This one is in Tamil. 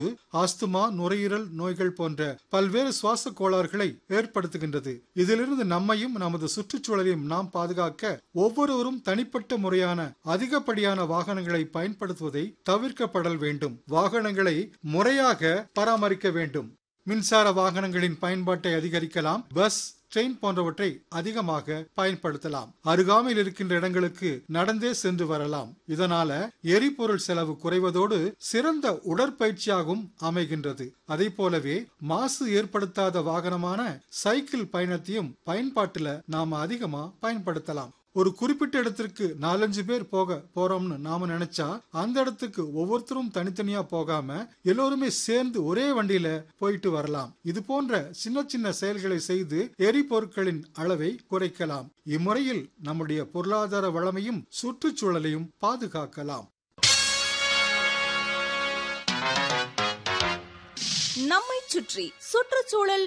ஆஸ்துமா, நுரையீரல் நோய்கள் போன்ற பல்வேறு சுவாச கோளாறுகளை ஏற்படுத்துகின்றது. இதிலிருந்து நம்மையும் நமது சுற்றுச்சூழலையும் நாம் பாதுகாக்க ஒவ்வொருவரும் தனிப்பட்ட முறையான அதிகப்படியான வாகனங்களை பயன்படுத்துவதை தவிர்க்கப்படல் வேண்டும். வாகனங்களை முறையாக பராமரிக்க வேண்டும். மின்சார வாகனங்களின் பயன்பாட்டை அதிகரிக்கலாம். பஸ், ட்ரெயின் போன்றவற்றை அதிகமாக பயன்படுத்தலாம். அருகாமையில் இருக்கின்ற இடங்களுக்கு நடந்தே சென்று வரலாம். இதனால எரிபொருள் செலவு குறைவதோடு சிறந்த உடற்பயிற்சியாகவும் அமைகின்றது. அதை போலவே மாசு ஏற்படுத்தாத வாகனமான சைக்கிள் பயணத்தையும் பயன்பாட்டுல நாம அதிகமா பயன்படுத்தலாம். ஒரு குறிப்பிட்ட இடத்திற்கு 4-5 பேர் போறோம்னு நாம நினைச்சா அந்த இடத்துக்கு ஒவ்வொருத்தரும் தனித்தனியா போகாம எல்லோருமே சேர்ந்து ஒரே வண்டியில போயிட்டு வரலாம். இது போன்ற சின்ன சின்ன செயல்களை செய்து எரிபொருட்களின் அளவை குறைக்கலாம். இம்முறையில் நம்முடைய பொருளாதார வளமையும் சுற்றுச்சூழலையும் பாதுகாக்கலாம். நம்மை சுற்றி சுற்றுச்சூழல்